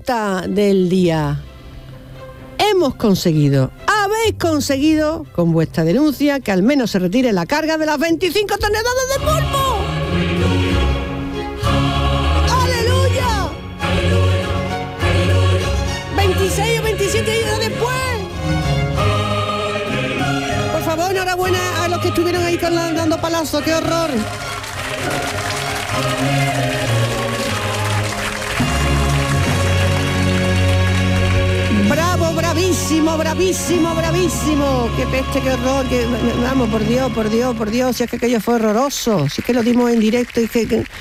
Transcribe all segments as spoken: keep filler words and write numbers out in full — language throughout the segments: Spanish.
pregunta del día. Hemos conseguido, habéis conseguido, con vuestra denuncia, que al menos se retire la carga de las veinticinco toneladas de pulpo. ¡Aleluya! veintiséis o veintisiete años después. Por favor, enhorabuena a los que estuvieron ahí con la, dando palazos. ¡Qué horror! Bravo, bravísimo, bravísimo, bravísimo. Qué peste, qué horror, que, vamos, por Dios, por Dios, por Dios, si es que aquello fue horroroso, si es que lo dimos en directo y que... que...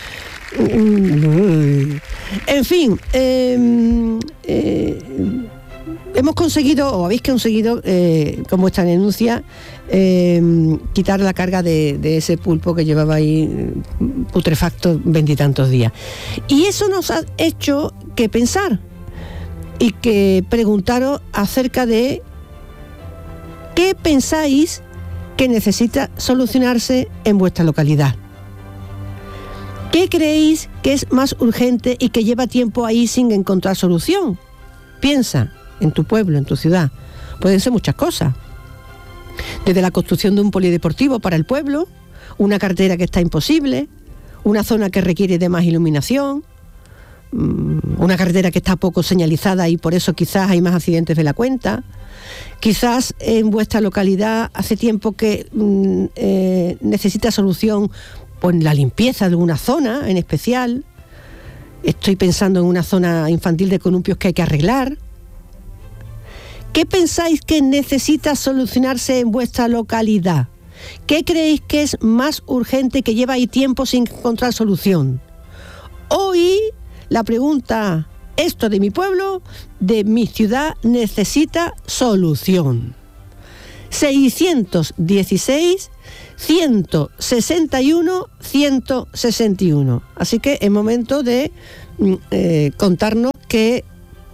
En fin, eh, eh, hemos conseguido, o habéis conseguido, eh, con vuestra denuncia, eh, quitar la carga de, de ese pulpo que llevaba ahí putrefacto veintitantos días. Y eso nos ha hecho que pensar y que preguntaros acerca de qué pensáis que necesita solucionarse en vuestra localidad. ¿Qué creéis que es más urgente y que lleva tiempo ahí sin encontrar solución? Piensa en tu pueblo, en tu ciudad. Pueden ser muchas cosas. Desde la construcción de un polideportivo para el pueblo, una carretera que está imposible, una zona que requiere de más iluminación, una carretera que está poco señalizada y por eso quizás hay más accidentes de la cuenta. Quizás en vuestra localidad hace tiempo que mm, eh, necesita solución pues la limpieza de una zona en especial. Estoy pensando en una zona infantil de columpios que hay que arreglar. ¿Qué pensáis que necesita solucionarse en vuestra localidad? ¿Qué creéis que es más urgente, que lleva ahí tiempo sin encontrar solución? Hoy la pregunta, esto de mi pueblo, de mi ciudad, necesita solución. seiscientos dieciséis, ciento sesenta y uno, ciento sesenta y uno. Así que es momento de eh, contarnos qué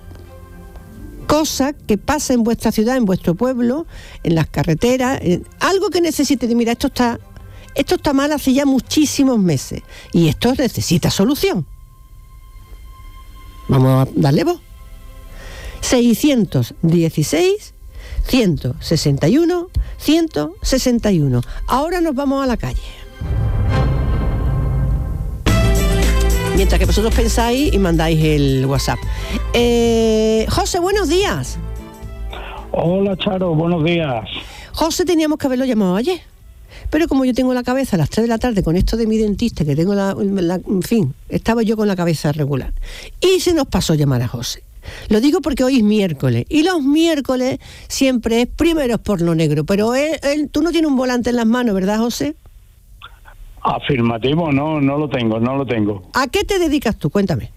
cosa que pasa en vuestra ciudad, en vuestro pueblo, en las carreteras, en algo que necesite de, mira, esto está, esto está mal hace ya muchísimos meses y esto necesita solución. Vamos a darle voz. seiscientos dieciséis, ciento sesenta y uno, ciento sesenta y uno. Ahora nos vamos a la calle. Mientras que vosotros pensáis y mandáis el WhatsApp. Eh, José, buenos días. Hola, Charo, buenos días. José, teníamos que haberlo llamado ayer. Pero como yo tengo la cabeza a las tres de la tarde con esto de mi dentista, que tengo la, la... En fin, estaba yo con la cabeza regular. Y se nos pasó llamar a José. Lo digo porque hoy es miércoles. Y los miércoles siempre es primeros por lo negro. Pero él, él, tú no tienes un volante en las manos, ¿verdad, José? Afirmativo, no, no lo tengo, no lo tengo. ¿A qué te dedicas tú? Cuéntame.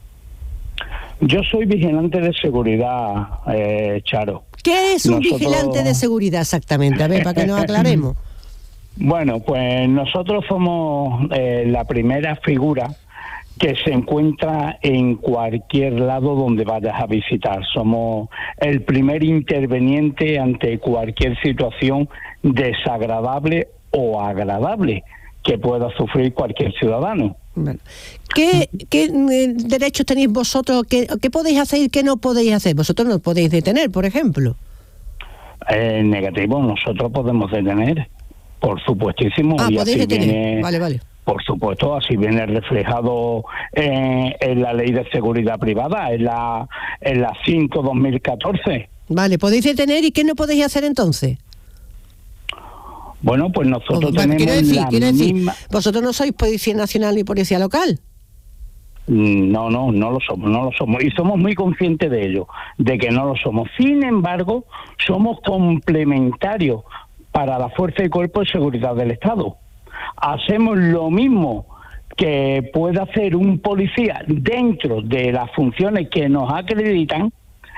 Yo soy vigilante de seguridad, eh, Charo. ¿Qué es un Nosotros... vigilante de seguridad exactamente? A ver, para que nos aclaremos. Bueno, pues nosotros somos eh, la primera figura que se encuentra en cualquier lado donde vayas a visitar. Somos el primer interveniente ante cualquier situación desagradable o agradable que pueda sufrir cualquier ciudadano. Bueno. ¿Qué, qué eh, derechos tenéis vosotros? ¿Qué, ¿Qué podéis hacer y qué no podéis hacer? Vosotros no podéis detener, por ejemplo. Eh, negativo, nosotros podemos detener, por supuestísimo. Ah, y podéis así detener. Viene, vale, vale. por supuesto, así viene reflejado eh, en la Ley de Seguridad Privada, en la, en la cinco dos mil catorce. Vale, podéis detener y qué no podéis hacer entonces. Bueno, pues nosotros Bueno, tenemos quiero decir, la quiero decir, misma... vosotros no sois Policía Nacional ni Policía Local. No, no, no lo somos, no lo somos. Y somos muy conscientes de ello, de que no lo somos. Sin embargo, somos complementarios para la Fuerza y Cuerpo de Seguridad del Estado. Hacemos lo mismo que puede hacer un policía dentro de las funciones que nos acreditan.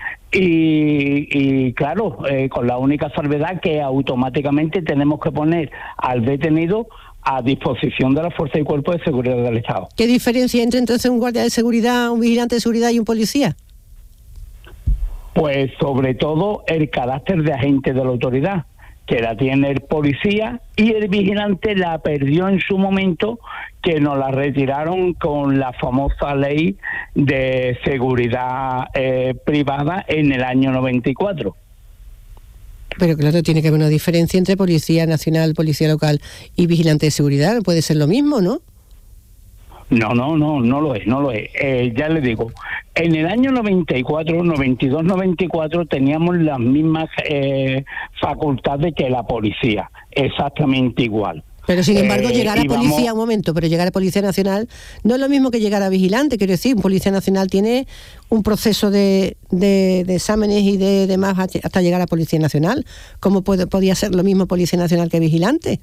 Y, y claro, eh, con la única salvedad que automáticamente tenemos que poner al detenido a disposición de la Fuerza y Cuerpo de Seguridad del Estado. ¿Qué diferencia hay entre entonces un guardia de seguridad, un vigilante de seguridad y un policía? Pues sobre todo el carácter de agente de la autoridad, que la tiene el policía, y el vigilante la perdió en su momento, que nos la retiraron con la famosa ley de seguridad eh, privada en el año noventa y cuatro. Pero claro, tiene que haber una diferencia entre policía nacional, policía local y vigilante de seguridad. No puede ser lo mismo, ¿no? No, no, no, no lo es, no lo es. Eh, ya le digo, en el año noventa y cuatro, noventa y dos, noventa y cuatro teníamos las mismas eh, facultades que la policía, exactamente igual. Pero sin embargo, eh, llegar a íbamos... policía, un momento, pero llegar a Policía Nacional no es lo mismo que llegar a vigilante. Quiero decir, un Policía Nacional tiene un proceso de, de, de exámenes y de demás hasta llegar a Policía Nacional. ¿Cómo puede, podía ser lo mismo Policía Nacional que vigilante?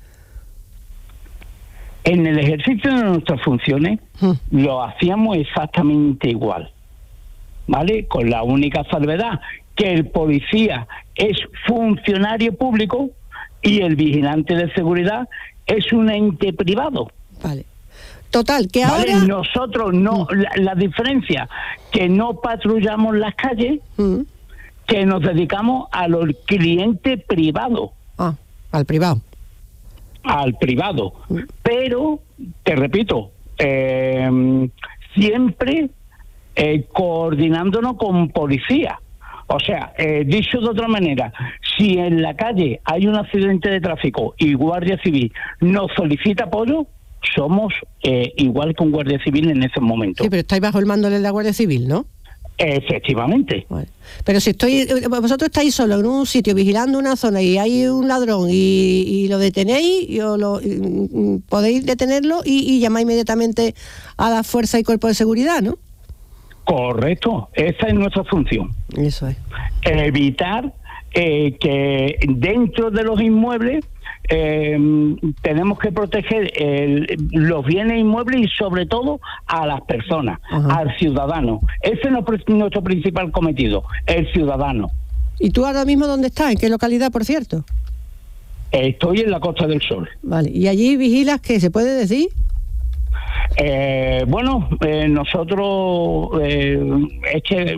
En el ejercicio de nuestras funciones hmm. lo hacíamos exactamente igual, ¿vale? Con la única salvedad que el policía es funcionario público y el vigilante de seguridad es un ente privado. Vale. Total, que ¿Vale? ahora... Nosotros no, hmm. la, la diferencia, que no patrullamos las calles, hmm. que nos dedicamos a los clientes privados. Ah, al privado. al privado, pero te repito, eh, siempre eh, coordinándonos con policía. O sea, eh, dicho de otra manera, si en la calle hay un accidente de tráfico y Guardia Civil nos solicita apoyo, somos eh, igual que un Guardia Civil en ese momento. Sí, pero estáis bajo el mando de la Guardia Civil, ¿no? Efectivamente. Vale. Pero si estoy, vosotros estáis solo en un sitio vigilando una zona y hay un ladrón y, y lo detenéis, y lo, y, podéis detenerlo y, y llamar inmediatamente a la fuerza y cuerpo de seguridad, ¿no? Correcto, esa es nuestra función. Eso es. Evitar eh, que dentro de los inmuebles eh, tenemos que proteger el, los bienes inmuebles y sobre todo a las personas, ajá, al ciudadano. Ese es nuestro principal cometido, el ciudadano. ¿Y tú ahora mismo dónde estás? ¿En qué localidad, por cierto? Estoy en la Costa del Sol. Vale, ¿y allí vigilas qué? ¿Se puede decir? Eh, bueno, eh, nosotros, eh, es que